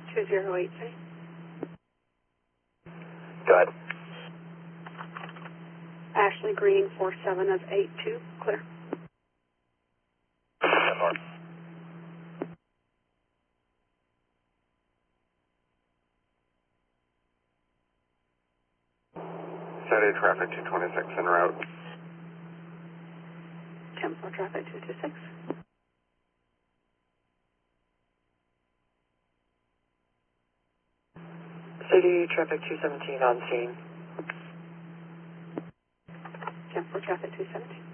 2083. Go ahead. Ashley Green, 47 of 82, clear. Saturday traffic 226 en route. 10-4 traffic 226. City traffic 217 on scene. 10-4 traffic 217.